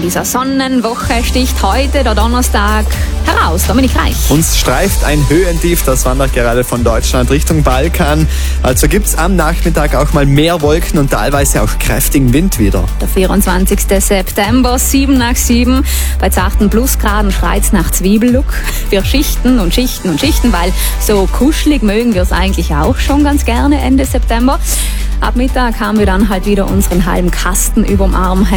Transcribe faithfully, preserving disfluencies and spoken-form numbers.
dieser Sonnenwoche sticht heute der Donnerstag heraus. Dominik Reich. Uns streift ein Höhentief, das wandert gerade von Deutschland Richtung Balkan. Also gibt's am Nachmittag auch mal mehr Wolken und teilweise auch kräftigen Wind wieder. Der vierundzwanzigster September, sieben nach sieben. Bei zarten Plusgraden schreit's nach Zwiebellook. Wir schichten und schichten und schichten, weil so kuschelig mögen wir es eigentlich auch schon ganz gerne Ende September. Ab Mittag haben wir dann halt wieder unseren halben Kasten überm Arm.